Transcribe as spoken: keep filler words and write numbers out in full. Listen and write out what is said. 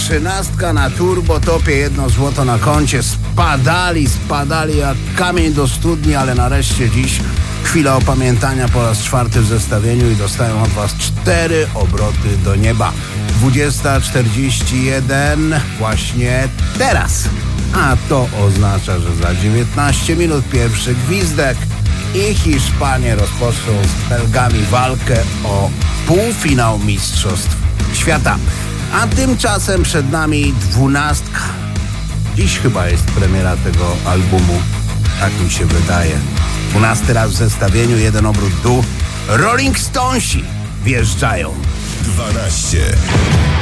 trzynastka na turbotopie, jedno złoto na koncie. Spadali, spadali jak kamień do studni, ale nareszcie dziś chwila opamiętania po raz czwarty w zestawieniu i dostają od was cztery obroty do nieba. dwudziesta czterdzieści jeden właśnie teraz. A to oznacza, że za dziewiętnaście minut pierwszy gwizdek i Hiszpanie rozpoczną z Belgami walkę o półfinał Mistrzostw Świata. A tymczasem przed nami dwunastka. Dziś chyba jest premiera tego albumu, tak mi się wydaje. Dwunasty raz w zestawieniu, jeden obrót dół. Rolling Stonesi wjeżdżają. dwanaście.